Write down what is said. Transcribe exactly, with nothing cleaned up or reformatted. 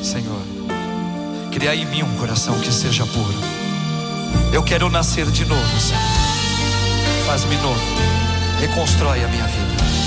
Senhor, cria em mim um coração que seja puro. Eu quero nascer de novo, Senhor. Faz-me novo, reconstrói a minha vida.